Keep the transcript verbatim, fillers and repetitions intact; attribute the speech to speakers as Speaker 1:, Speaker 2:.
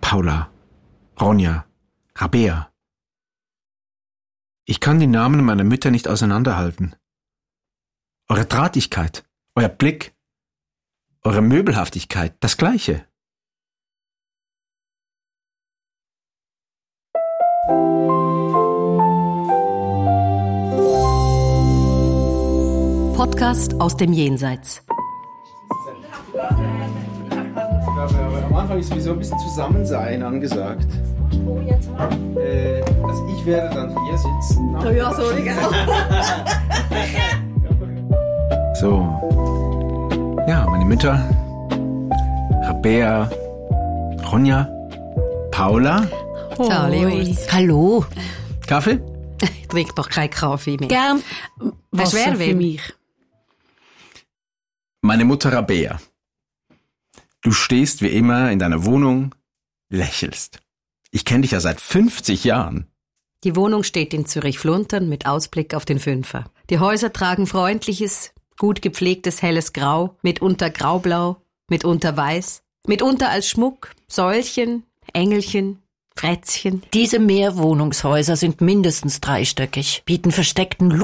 Speaker 1: Paula, Ronja, Rabea. Ich kann die Namen meiner Mütter nicht auseinanderhalten. Eure Drahtigkeit, euer Blick, eure Möbelhaftigkeit, das Gleiche.
Speaker 2: Podcast aus dem Jenseits.
Speaker 1: Am Anfang ist sowieso ein bisschen Zusammensein angesagt.
Speaker 3: Wo jetzt?
Speaker 1: Äh, also ich werde dann hier sitzen.
Speaker 3: Oh ja, sorry,
Speaker 1: So. Ja, meine Mütter. Rabea, Ronja, Paula.
Speaker 2: Oh,
Speaker 4: Hallo.
Speaker 1: Kaffee?
Speaker 2: Ich trinke doch keinen Kaffee mehr.
Speaker 4: Gern
Speaker 2: Wasser
Speaker 4: Wasser
Speaker 2: für
Speaker 4: für mich.
Speaker 1: Meine Mutter Rabea. Du stehst wie immer in deiner Wohnung, lächelst. Ich kenne dich ja seit fünfzig Jahren.
Speaker 2: Die Wohnung steht in Zürich-Fluntern mit Ausblick auf den Fünfer. Die Häuser tragen freundliches, gut gepflegtes helles Grau, mitunter graublau, mitunter weiß, mitunter als Schmuck, Säulchen, Engelchen, Frätzchen.
Speaker 4: Diese Mehrwohnungshäuser sind mindestens dreistöckig, bieten versteckten